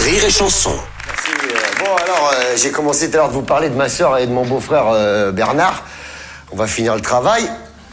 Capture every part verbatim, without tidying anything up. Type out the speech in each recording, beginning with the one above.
Rire et Chanson. Merci. Euh, bon, alors, euh, j'ai commencé tout à l'heure de vous parler de ma soeur et de mon beau-frère euh, Bernard. On va finir le travail.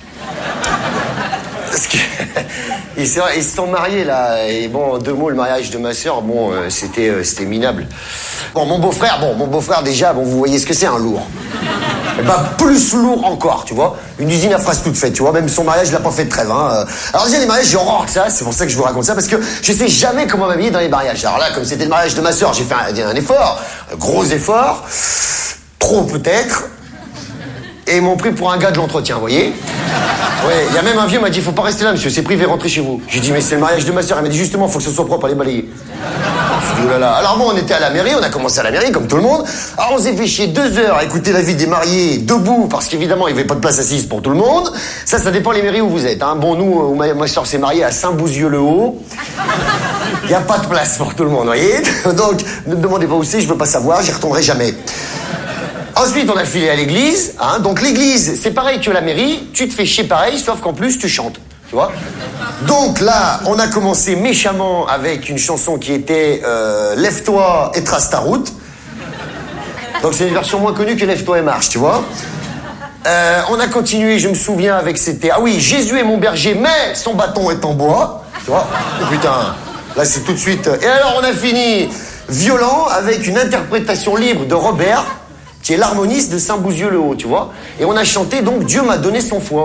Parce que ils, se, ils se sont mariés, là. Et bon, en deux mots, le mariage de ma soeur, bon, euh, c'était, euh, c'était minable. Bon, mon beau-frère, bon, mon beau-frère, déjà, bon, vous voyez ce que c'est, un lourd. Et ben, plus lourd encore, tu vois. Une usine à phrases toute faite, tu vois. Même son mariage, il l'a pas fait de trêve, hein. Alors, déjà, les mariages, j'ai horreur de ça. C'est pour ça que je vous raconte ça, parce que je sais jamais comment m'habiller dans les mariages. Alors là, comme c'était le mariage de ma soeur, j'ai fait un, un effort. Un gros effort. Trop, peut-être. Et ils m'ont pris pour un gars de l'entretien, vous voyez. Ouais, il y a même un vieux qui m'a dit, faut pas rester là, monsieur, c'est privé, rentrez chez vous. J'ai dit, mais c'est le mariage de ma soeur. Il m'a dit, justement, faut que ce soit propre, allez balayer. J'ai dit, oh là là. Alors bon, on était à la mairie, on a commencé à la mairie, comme tout le monde. Alors on s'est fait chier deux heures à écouter la vie des mariés debout, parce qu'évidemment, il n'y avait pas de place assise pour tout le monde. Ça, ça dépend les mairies où vous êtes, hein. Bon, nous, ma, ma soeur s'est mariée à Saint-Bouzieux-le-Haut. Il n'y a pas de place pour tout le monde, vous voyez. Donc, ne me demandez pas où c'est, je veux pas savoir, j'y retournerai jamais. Ensuite, on a filé à l'église, hein. Donc l'église, c'est pareil que la mairie, tu te fais chier pareil, sauf qu'en plus, tu chantes, tu vois. Donc là, on a commencé méchamment avec une chanson qui était euh, Lève-toi et trace ta route. Donc c'est une version moins connue que Lève-toi et marche, tu vois. Euh, on a continué, je me souviens, avec c'était... Ah oui, Jésus est mon berger, mais son bâton est en bois, tu vois. Oh putain, là c'est tout de suite... Et alors on a fini violent avec une interprétation libre de Robert, qui est l'harmoniste de Saint-Bouzieux-le-Haut, tu vois. Et on a chanté, donc, Dieu m'a donné son foie.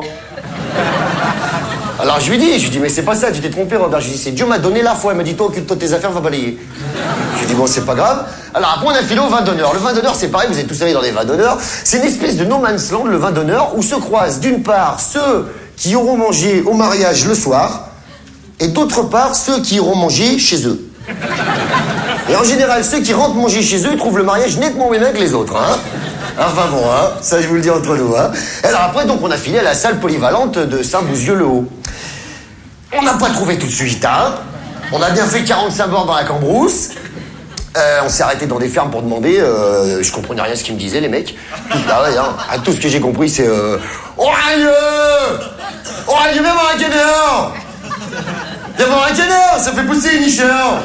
Alors, je lui dis, je lui dis, mais c'est pas ça, tu t'es trompé, Robert. Je lui dis, c'est Dieu m'a donné la foi. Il m'a dit, toi, occupe-toi de tes affaires, va balayer. Je lui dis, bon, c'est pas grave. Alors, après, on a filé au vin d'honneur. Le vin d'honneur, c'est pareil, vous êtes tous allés dans les vins d'honneur. C'est une espèce de no man's land, le vin d'honneur, où se croisent, d'une part, ceux qui auront mangé au mariage le soir, et d'autre part, ceux qui iront manger chez eux. Et en général, ceux qui rentrent manger chez eux, ils trouvent le mariage nettement moins bien que les autres, hein. Enfin bon, hein, ça je vous le dis entre nous, hein. Et alors après, donc, on a filé à la salle polyvalente de Saint-Bouzieux-le-Haut. On n'a pas trouvé tout de suite, hein. On a bien fait quarante-cinq bornes dans la Cambrousse. Euh, on s'est arrêté dans des fermes pour demander. Euh, je comprenais rien à ce qu'ils me disaient, les mecs. Tout, bah ouais, hein. Ah, tout ce que j'ai compris, c'est... Euh, Oralieux Oralieux, viens voir un canard. Viens voir un canard, ça fait pousser une nicheur.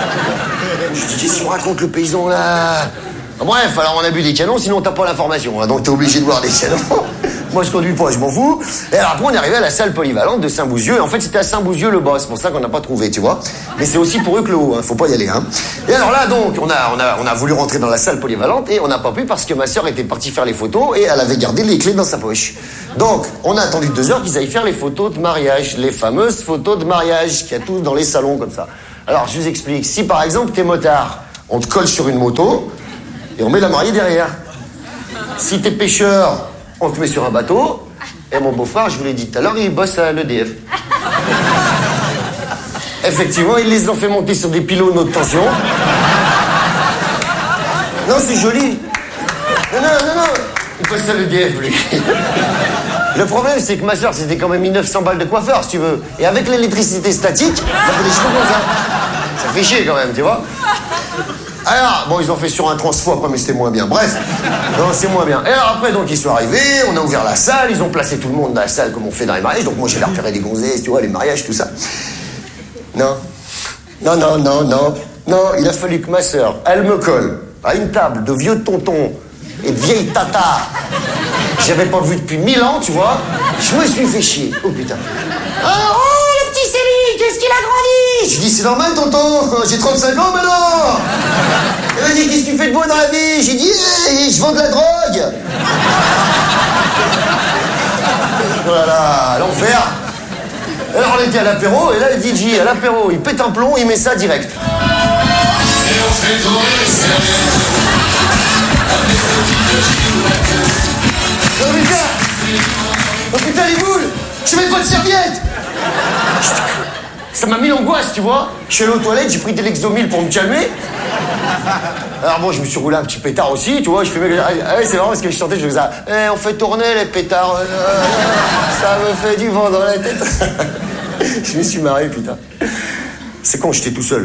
Je dis, qu'est-ce qu'on raconte le paysan là? Bref, alors on a bu des canons, sinon t'as pas l'information, hein, donc t'es obligé de boire des canons. Moi je conduis pas, je m'en fous. Et alors après on est arrivé à la salle polyvalente de Saint-Bouzieux, et en fait c'était à Saint-Bouzieux-le-Bas, c'est pour ça qu'on n'a pas trouvé, tu vois. Mais c'est aussi pour eux que le haut, hein, faut pas y aller, hein. Et alors là donc, on a, on a, on a voulu rentrer dans la salle polyvalente, et on n'a pas pu parce que ma soeur était partie faire les photos, et elle avait gardé les clés dans sa poche. Donc, on a attendu deux heures qu'ils aillent faire les photos de mariage, les fameuses photos de mariage qu'il y a tous dans les salons comme ça. Alors je vous explique, si par exemple t'es motard, on te colle sur une moto, et on met la mariée derrière. Si t'es pêcheur, on te met sur un bateau. Et mon beau-frère, je vous l'ai dit tout à l'heure, il bosse à l'E D F. Effectivement, ils les ont fait monter sur des pylônes haute tension. Non, c'est joli. Non, non, non, non. Il bosse à l'E D F, lui. Le problème, c'est que ma soeur, c'était quand même mille neuf cents balles de coiffeur, si tu veux. Et avec l'électricité statique, on fait des cheveux comme ça. Ça fait chier quand même, tu vois. Alors, bon, ils ont fait sur un transfo après, mais c'était moins bien. Bref, non, c'est moins bien. Et alors après, donc, ils sont arrivés, on a ouvert la salle, ils ont placé tout le monde dans la salle comme on fait dans les mariages. Donc moi, j'ai repéré des gonzesses, tu vois, les mariages, tout ça. Non, non, non, non, non, non, il a fallu que ma sœur, elle me colle à une table de vieux tontons et de vieilles tatas. J'avais pas vu depuis mille ans, tu vois. Je me suis fait chier. Oh putain. Oh, oh le petit Céline, qu'est-ce qu'il a grandi? Je dis, c'est normal, tonton. J'ai trente-cinq ans maintenant. Il m'a dit, qu'est-ce que tu fais de beau dans la vie? J'ai dit, hey, je vends de la drogue. Voilà, l'enfer. Alors on était à l'apéro, et là le D J à l'apéro, il pète un plomb, il met ça direct. Et on fait tourner les serviettes. Oh putain! Oh putain les boules! Je mets pas de serviette! Ça m'a mis l'angoisse, tu vois. Je suis allé aux toilettes, j'ai pris des Lexomil pour me calmer. Alors bon, je me suis roulé un petit pétard aussi, tu vois. Je fais, ah ouais, c'est marrant parce que je chantais, je faisais ça. Eh, on fait tourner les pétards. Ça me fait du vent dans la tête. Je me suis marré, putain. C'est con, j'étais tout seul.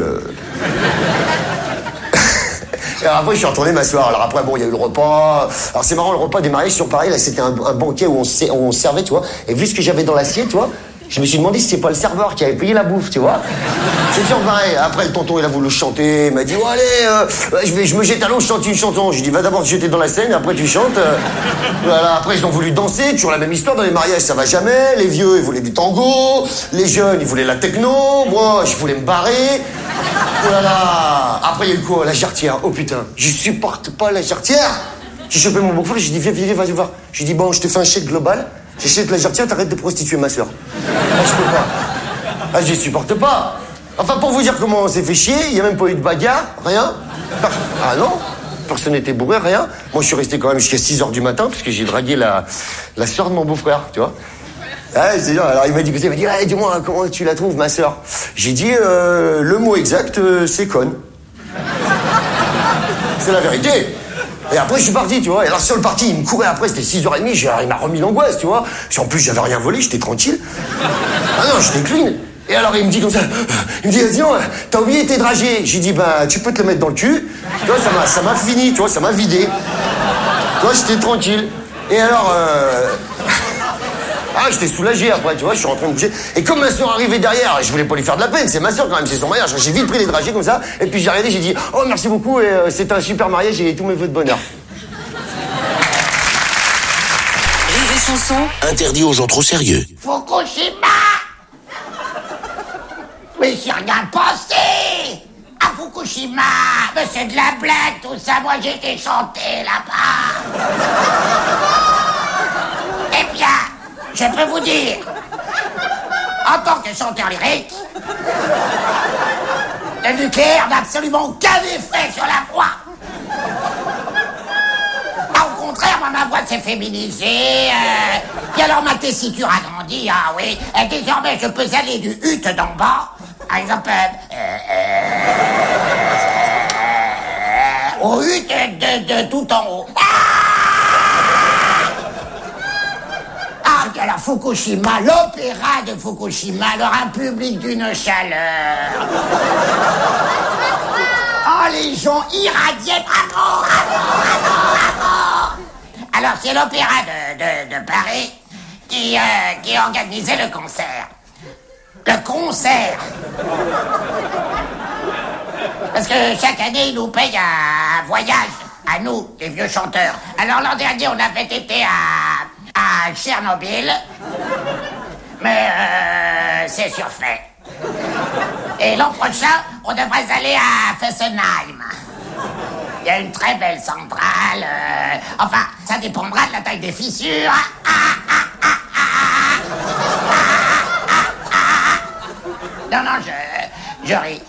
Et alors après, je suis retourné m'asseoir. Alors après, bon, il y a eu le repas. Alors c'est marrant, le repas des mariages, sur pareil, là, c'était un, un banquet où on, on servait, tu vois. Et vu ce que j'avais dans l'assiette, tu vois, Je me suis demandé si c'était pas le serveur qui avait payé la bouffe, tu vois. C'est toujours pareil. Après, le tonton, il a voulu chanter. Il m'a dit, oh, allez, euh, je, vais, je me jette à l'eau, je chante une chanson. Je lui ai dit, va d'abord te jeter dans la Seine, après tu chantes. Euh, voilà. Après, ils ont voulu danser. Toujours la même histoire. Dans les mariages, ça va jamais. Les vieux, ils voulaient du tango. Les jeunes, ils voulaient la techno. Moi, je voulais me barrer. Oh là là. Après, il y a eu quoi? La jarretière. Oh putain, je supporte pas la jarretière. J'ai chopé mon beau-frère, j'ai dit, viens, viens, vas-y voir. J'ai dit, bon, je te fais un chèque global. J'achète la jarretière, t'arrêtes de prostituer ma soeur. Ah, je peux pas. Ah, je supporte pas. Enfin, pour vous dire comment on s'est fait chier, il y a même pas eu de bagarre, rien. Ah non, personne n'était bourré, rien. Moi, je suis resté quand même jusqu'à six heures du matin, parce que j'ai dragué la, la soeur de mon beau-frère, tu vois. Ah, c'est alors il m'a dit, il m'a dit, ah, dis-moi, comment tu la trouves, ma soeur? J'ai dit, euh, le mot exact, euh, c'est conne. C'est la vérité. Et après, je suis parti, tu vois. Et alors, sur le parti, il me courait après, c'était six heures trente, il m'a remis l'angoisse, tu vois. Et en plus, j'avais rien volé, j'étais tranquille. Ah non, j'étais clean. Et alors, il me dit comme ça, il me dit, dis donc, t'as oublié tes dragées. J'ai dit, bah, tu peux te le mettre dans le cul. Tu vois, ça m'a, ça m'a fini, tu vois, ça m'a vidé. Tu vois, j'étais tranquille. Et alors, euh... ah, j'étais soulagé après, tu vois, je suis rentré me coucher. Et comme ma soeur arrivait derrière, je voulais pas lui faire de la peine, c'est ma soeur quand même, c'est son mariage. J'ai vite pris les dragées comme ça, et puis j'ai regardé, j'ai dit, oh, merci beaucoup, et euh, c'était un super mariage, et tous mes vœux de bonheur. Rire et chanson, interdit aux gens trop sérieux. Fukushima! Mais j'ai rien pensé! À Fukushima! Mais c'est de la blague, tout ça, moi j'ai été chanter là-bas! Eh bien, je peux vous dire, en tant que chanteur lyrique, le nucléaire n'a absolument aucun effet sur la voix. Ah, au contraire, moi, ma voix s'est féminisée, euh, et alors ma tessiture a grandi, ah oui, et désormais je peux aller du hut d'en bas, par exemple, euh, euh, au hut de, de, de tout en haut. Alors Fukushima, l'opéra de Fukushima, alors un public d'une chaleur. Oh, les gens irradiés, bravo, bravo, bravo, bravo. Alors c'est l'opéra de, de, de Paris qui, euh, qui a organisé le concert. Le concert. Parce que chaque année, ils nous payent un, un voyage, à nous, les vieux chanteurs. Alors l'an dernier, on avait été à... à Tchernobyl, mais euh, c'est surfait. Et l'an prochain, on devrait aller à Fessenheim. Il y a une très belle centrale. Euh, enfin, ça dépendra de la taille des fissures. Ah, ah, ah, ah, ah, ah, ah. Non, non, je, je ris.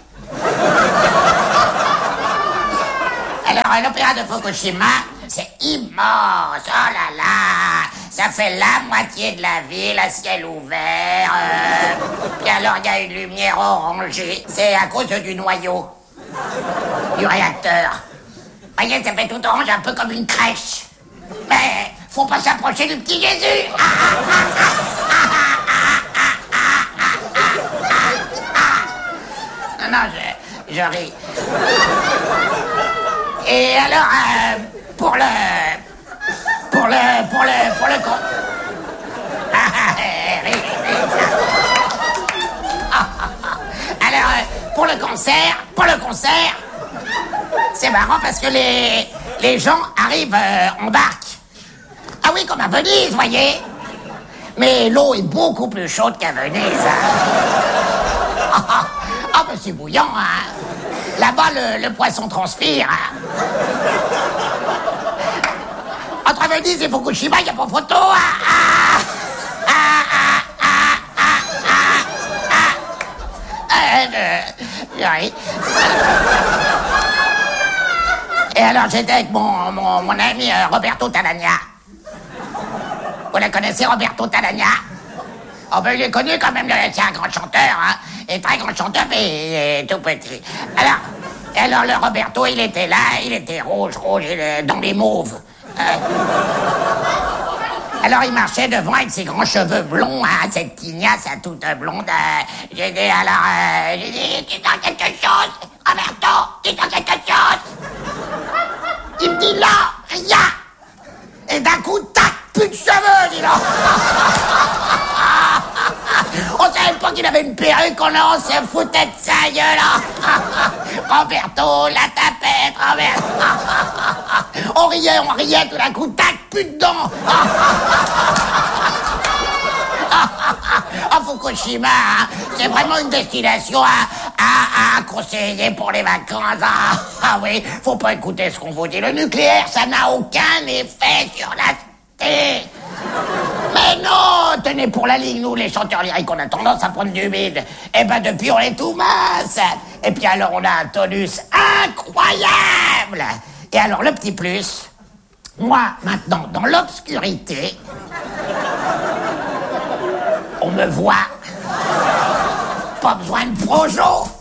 Alors, l'opéra de Fukushima, c'est immense, oh là là. Ça fait la moitié de la ville à ciel ouvert. Euh, puis alors, il y a une lumière orangée. C'est à cause du noyau du réacteur. Vous voyez, ça fait tout orange, un peu comme une crèche. Mais faut pas s'approcher du petit Jésus. Ah, ah, ah, ah, ah, ah, ah, ah, ah. Non, non, je, je ris. Et alors, euh, pour le... Pour le... Pour le... Pour le con... Alors, euh, pour le concert... Pour le concert... C'est marrant parce que les... Les gens arrivent euh, en barque. Ah oui, comme à Venise, voyez. Mais l'eau est beaucoup plus chaude qu'à Venise. Hein. Ah, ah, ah, ben c'est bouillant, hein. Là-bas, le, le poisson transpire. Hein. Entre Venise et Fukushima, il n'y a pas photo. Hein. Ah, ah, ah, ah, ah, ah, ah. Euh, euh, oui. Et alors, j'étais avec mon, mon, mon ami euh, Roberto Talagna. Vous la connaissez, Roberto Talagna? Oh ben, il est connu quand même, c'est un grand chanteur, hein. Et très grand chanteur, mais il est tout petit. Alors, alors le Roberto, il était là, il était rouge, rouge, il, dans les mauves. Euh, alors, il marchait devant avec ses grands cheveux blonds, hein, cette tignasse à toute blonde. Euh, j'ai dit, alors, euh, j'ai dit, tu sens quelque chose? Roberto, tu sens quelque chose? Il me dit, là, rien. Et d'un coup, tac, plus de cheveux, dis donc. qu'on on se foutait de sa gueule. Roberto, la tapette, Roberto. On riait, on riait, tout d'un coup, tac, plus de dents. À Fukushima, hein, c'est vraiment une destination à, à, à conseiller pour les vacances. Ah, ah oui, faut pas écouter ce qu'on vous dit. Le nucléaire, ça n'a aucun effet sur la santé. Mais non, tenez, pour la ligne, nous, les chanteurs lyriques, on a tendance à prendre du bide. Eh ben, depuis, on est tout mince. Et puis alors, on a un tonus incroyable. Et alors, le petit plus, moi, maintenant, dans l'obscurité, on me voit. Pas besoin de projo.